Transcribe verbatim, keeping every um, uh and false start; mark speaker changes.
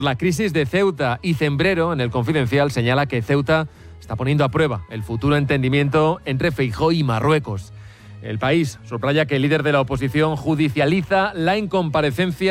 Speaker 1: La crisis de Ceuta y Cembrero, en El Confidencial, señala que Ceuta está poniendo a prueba el futuro entendimiento entre Feijóo y Marruecos. El País subraya que el líder de la oposición judicializa la incomparecencia